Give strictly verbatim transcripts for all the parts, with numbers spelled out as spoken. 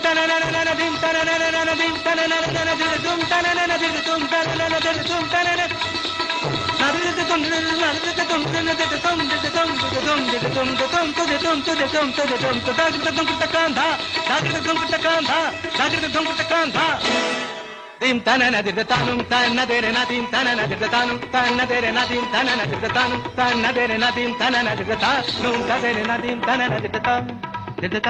Dim tanana dir tanum tanna dere nadim tanana dir tanum tanna dere nadim tanana dir tanum tanna dere nadim tanana dir tanum dere nadim tanana dir tanum dir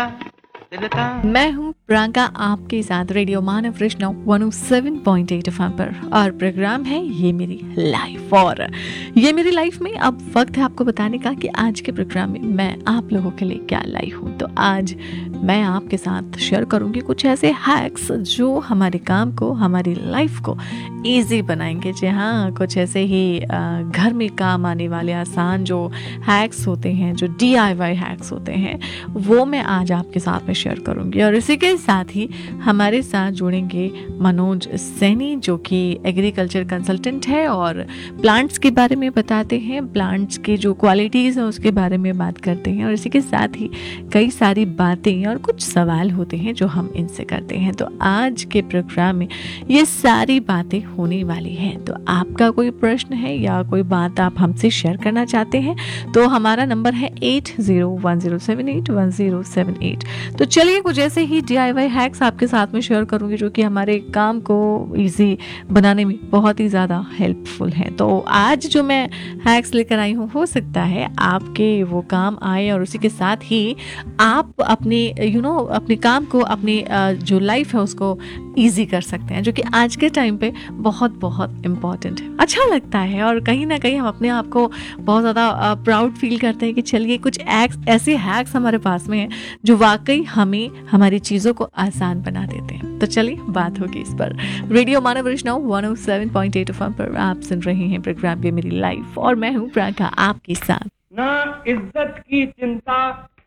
tanum. मैं हूँ प्रियंका आपके साथ radio मानव वैष्णव one O seven point eight F M पर और programme है ये मेरी life. और ये मेरी लाइफ में अब वक्त है आपको बताने का कि आज के प्रोग्राम में मैं आप लोगों के लिए क्या लाई हूँ। तो आज मैं आपके साथ शेयर करूँगी कुछ ऐसे हैक्स जो हमारे काम को, हमारी लाइफ को इजी बनाएंगे। जी हाँ, कुछ ऐसे ही घर में काम आने वाले आसान जो हैक्स होते हैं, जो डी आई वाई हैक्स होते हैं, वो मैं आज आपके साथ में शेयर करूंगी। और इसी के साथ ही हमारे साथ जुड़ेंगे मनोज सैनी जो कि एग्रीकल्चर कंसल्टेंट है और प्लांट्स के बारे में बताते हैं, प्लांट्स की जो क्वालिटीज़ हैं उसके बारे में बात करते हैं। और इसी के साथ ही कई सारी बातें और कुछ सवाल होते हैं जो हम इनसे करते हैं। तो आज के प्रोग्राम में ये सारी बातें होने वाली हैं। तो आपका कोई प्रश्न है या कोई बात आप हमसे शेयर करना चाहते हैं तो हमारा नंबर है eight zero one zero seven eight one zero seven eight. तो चलिए कुछ ऐसे ही डी आई वाई हैक्स आपके साथ में शेयर करूंगी जो कि हमारे काम को इजी बनाने में बहुत ही ज़्यादा हेल्पफुल है। तो आज जो मैं हैक्स लेकर आई हूँ, हो सकता है आपके वो काम आए और उसी के साथ ही आप अपने यू नो अपने काम को, अपनी जो लाइफ है उसको इजी कर सकते हैं, जो कि आज के टाइम पे बहुत बहुत इम्पॉर्टेंट है। अच्छा लगता है और कहीं ना कहीं हम अपने आप को बहुत ज़्यादा प्राउड फील करते हैं कि चलिए कुछ एक्स ऐसे हैक्स हमारे पास में हैं जो वाकई हमें हमारी चीज़ों को आसान बना देते हैं। तो चलिए बात होगी इस पर। रेडियो मानव वैष्णव one O seven point eight F M पर आप सुन रहे हैं प्रोग्राम ये मेरी लाइफ और मैं हूँ प्रियंका आपके साथ। ना इज्जत की चिंता,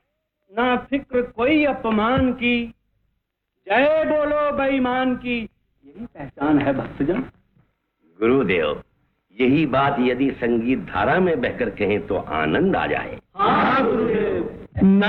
ना फिक्र कोई अपमान की, जय बोलो बेईमान की, यही पहचान है भक्तजन। गुरुदेव, यही बात यदि संगीत धारा में बहकर कहें तो आनंद आ जाए। हाँ गुरुदेव। ना